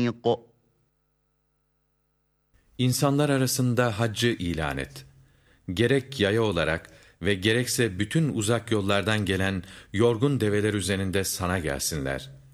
طريق İnsanlar arasında haccı ilan et. Gerek yaya olarak ve gerekse bütün uzak yollardan gelen yorgun develer üzerinde sana gelsinler.